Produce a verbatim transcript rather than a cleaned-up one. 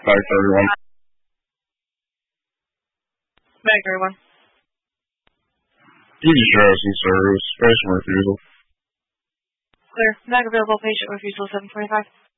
Back thirty-one. Back thirty-one. You just drive some service. Patient refusal. Clear. Back available. Patient refusal seven twenty-five.